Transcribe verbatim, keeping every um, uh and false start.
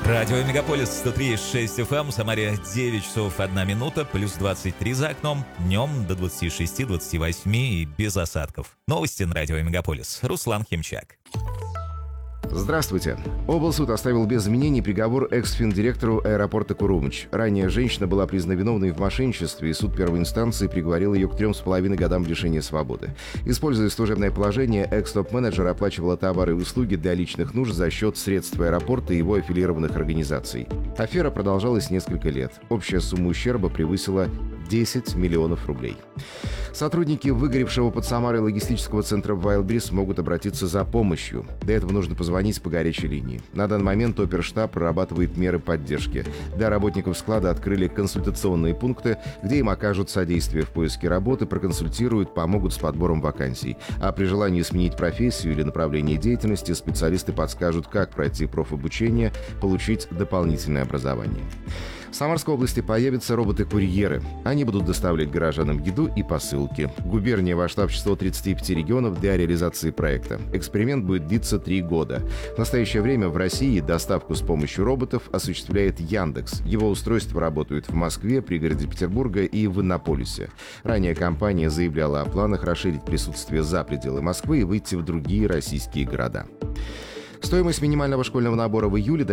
Радио Мегаполис сто три и шесть эф эм, Самаре девять часов одна минута, плюс двадцать три за окном, днем до двадцати шести двадцати восьми и без осадков. Новости на Радио Мегаполис. Руслан Химчак. Здравствуйте. Облсуд оставил без изменений приговор экс-финдиректору аэропорта Курумыч. Ранее женщина была признана виновной в мошенничестве, и суд первой инстанции приговорил ее к трем с половиной годам лишения свободы. Используя служебное положение, экс-топ-менеджер оплачивала товары и услуги для личных нужд за счет средств аэропорта и его аффилированных организаций. Афера продолжалась несколько лет. Общая сумма ущерба превысила десять миллионов рублей. Сотрудники выгоревшего под Самарой логистического центра Wildberries могут обратиться за помощью. Для этого нужно позвонить по горячей линии. На данный момент оперштаб прорабатывает меры поддержки. Для работников склада открыли консультационные пункты, где им окажут содействие в поиске работы, проконсультируют, помогут с подбором вакансий. А при желании сменить профессию или направление деятельности специалисты подскажут, как пройти профобучение, получить дополнительное образование. В Самарской области появятся роботы-курьеры. Они будут доставлять горожанам еду и посылки. Губерния вошла в число тридцати пяти регионов для реализации проекта. Эксперимент будет длиться три года. В настоящее время в России доставку с помощью роботов осуществляет Яндекс. Его устройства работают в Москве, пригороде Петербурга и в Иннополисе. Ранее компания заявляла о планах расширить присутствие за пределы Москвы и выйти в другие российские города. Стоимость минимального школьного набора в июле